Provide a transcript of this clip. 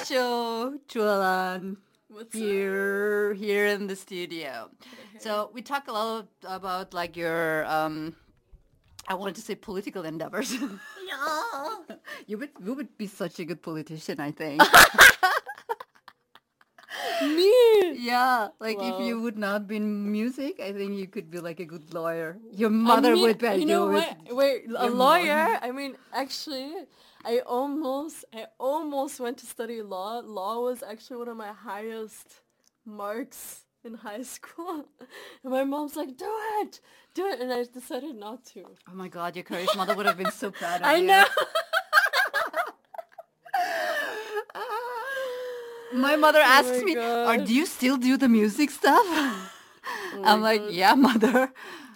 Cho Chualan What's here in the studio. So we talk a lot about like your I wanted to say political endeavors. Yeah. You would be such a good politician, I think. Me? Yeah, like if Wow. you would not be in music, I think you could be like a good lawyer. Your mother would be You know with what? Wait, a your lawyer? mom. I mean, actually, I almost went to study law. Law was actually one of my highest marks in high school. And my mom's like, do it, and I decided not to. Oh my God, your courage mother would have been so proud of I you. know. My mother asks my me, God. do you still do the music stuff? I'm like, God. yeah, mother.